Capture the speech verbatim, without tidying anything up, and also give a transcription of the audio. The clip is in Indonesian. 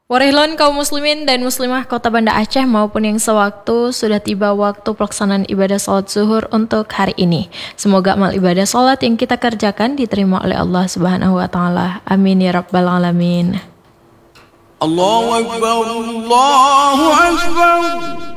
Warahlon kaum muslimin dan muslimah kota Banda Aceh maupun yang sewaktu, sudah tiba waktu pelaksanaan ibadah salat zuhur untuk hari ini. Semoga amal ibadah salat yang kita kerjakan diterima oleh Allah Subhanahu wa taala. Amin ya rabbal alamin. Allahu akbar, Allahu akbar.